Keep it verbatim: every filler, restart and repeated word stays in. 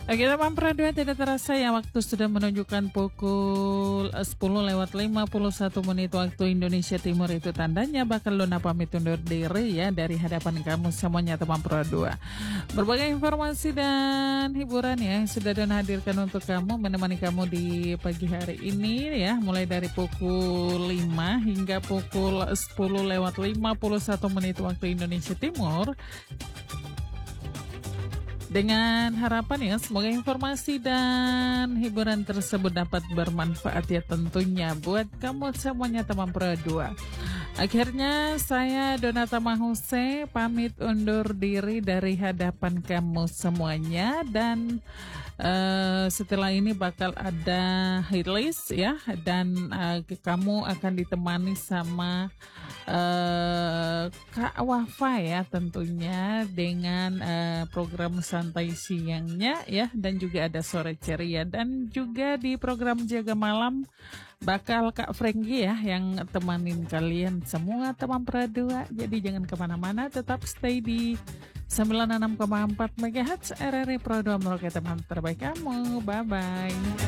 Oke, teman Pradua, tidak terasa ya waktu sudah menunjukkan pukul sepuluh lewat lima puluh satu menit waktu Indonesia Timur. Itu tandanya bakal Luna pamit undur diri ya dari hadapan kamu semuanya teman Pradua. Berbagai informasi dan hiburan ya sudah Dona hadirkan untuk kamu, menemani kamu di pagi hari ini ya, mulai dari pukul lima hingga pukul sepuluh lewat lima puluh satu menit waktu Indonesia Timur. Dengan harapan ya semoga informasi dan hiburan tersebut dapat bermanfaat ya tentunya buat kamu semuanya teman Pradua. Akhirnya saya Donata Mahuse pamit undur diri dari hadapan kamu semuanya, dan uh, setelah ini bakal ada hitlist ya, dan uh, kamu akan ditemani sama uh, Kak Wafa ya tentunya dengan uh, program santai siangnya ya, dan juga ada sore ceria, dan juga di program jaga malam bakal Kak Frankie ya yang temanin kalian semua teman Pradua. Jadi jangan kemana-mana, tetap stay di sembilan puluh enam koma empat megahertz R R I Pradua Merauke, teman terbaik kamu. Bye-bye.